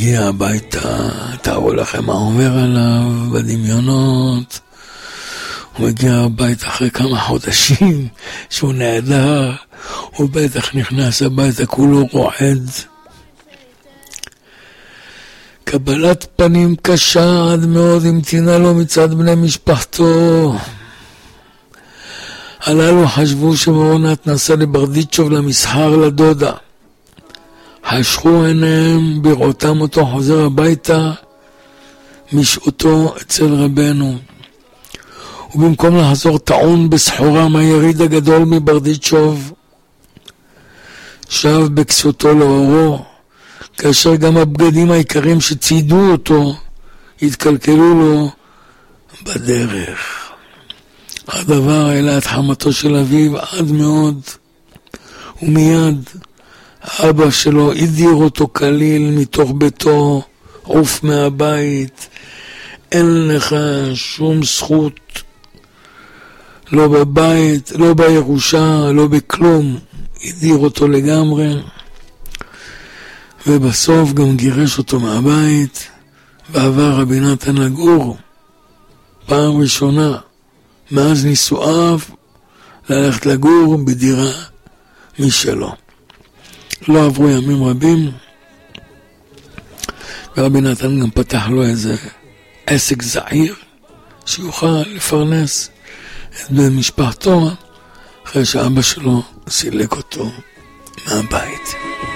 הגיע הביתה, תארו לכם מה אומר עליו בדמיונות. הוא מגיע הביתה אחרי כמה חודשים שהוא נהדר, הוא בטח נכנס הביתה כולו רועד. קבלת פנים קשה עד מאוד המתינה לו מצד בני משפחתו. הללו חשבו שמרונת נסע לברדיצ'וב למסחר לדודה. חשכו עיניהם בראותם אותו חוזר הביתה משעותו אצל רבנו. ובמקום לחזור טעון בסחורה מהיריד הגדול מברדיצ'וב, שב בכסותו לאורו, כאשר גם הבגדים העיקרים שציידו אותו התקלקלו לו בדרך. הדבר העלה את חמתו של אביו עד מאוד, ומיד אבא שלו הדיר אותו כליל מתוך ביתו, עוף מהבית, אין לך שום זכות, לא בבית, לא בירושה, לא בכלום. הדיר אותו לגמרי, ובסוף גם גירש אותו מהבית, ועבר רבי נתן לגור פעם ראשונה מאז נישואיו ללכת לגור בדירה משלו. לא עברו ימים רבים, ורבי נתן גם פתח לו איזה עסק זעיר שיוכל לפרנס את בן משפחתו אחרי שאבא שלו סילק אותו מהבית.